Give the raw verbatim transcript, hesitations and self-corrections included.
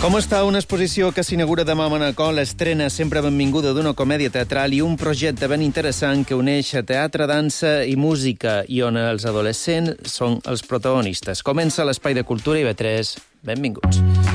Com està una exposició que s'inaugura demà a Manacor, l'estrena sempre benvinguda d'una comèdia teatral i un projecte ben interessant que uneix teatre, dansa i música i on els adolescents són els protagonistes. Comença l'Espai de Cultura I V tres. Benvinguts.